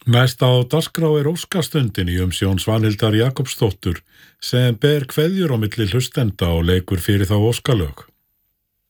Næst á dagskrá óskastundin í umsjón Svanhildar Jakobsdóttur sem ber kveðjur á milli hlustenda og leikur fyrir þá óskalög.